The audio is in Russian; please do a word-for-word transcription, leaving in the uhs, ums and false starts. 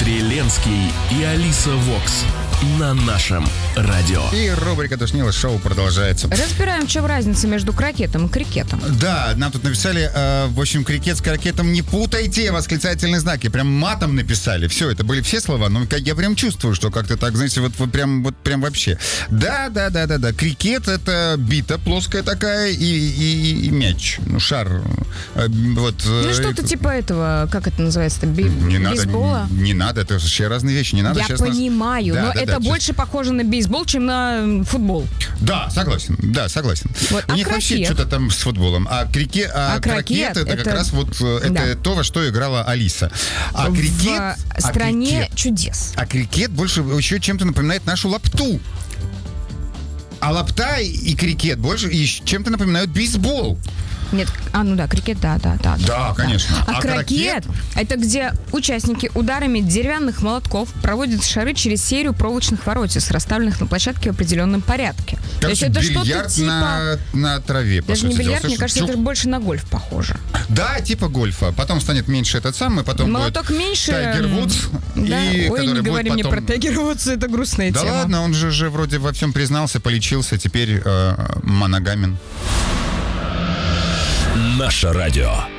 Дмитрий Ленский и Алиса Вокс на нашем радио. И рубрика «Душнило» шоу продолжается. Разбираем, в чем разница между крокетом и крикетом. Да, нам тут написали, э, в общем, крикет с крокетом не путайте, восклицательные знаки. Прям матом написали. Все, это были все слова, но я прям чувствую, что как-то так, знаете, вот, вот прям вот прям вообще. Да, да, да, да, да. Крикет — это бита плоская такая и, и, и мяч. Ну, шар. Э, вот, Ну, э, что-то типа этого, как это называется-то, би- не бейсбола? надо, не, не надо, это вообще разные вещи. Не надо Я сейчас нас- понимаю, Да, но да, это да, больше сейчас- похоже на бейсбол, чем на футбол. Да, согласен, да, согласен. Вот, У а них вообще крокет? что-то там с футболом. А, крике, а, А крокет крокет это, это- как раз вот э, это Да. то, во что играла Алиса. А В крикет... э, а стране крикет- чудес. А крикет больше еще чем-то напоминает нашу лапту. А лапта и крикет больше и чем-то напоминают бейсбол. Нет, а, ну да, крикет, да, да, да. Да, конечно. А, А крокет, крокет? это где участники ударами деревянных молотков проводят шары через серию проволочных воротец, расставленных на площадке в определенном порядке. То есть Короче, это что-то бильярд типа... на, на траве, по Даже не сути дела. бильярд, мне Слушай, кажется, чух. это больше на гольф похоже. Да, типа гольфа. Потом станет меньше этот самый, потом Молоток будет меньше. Тайгер Вудс. Да. И Ой, который не будет говори мне потом- про Тайгера Вудса, это грустная Да тема. ладно, он же, же вроде во всем признался, полечился, теперь э, моногамен. Наше радио.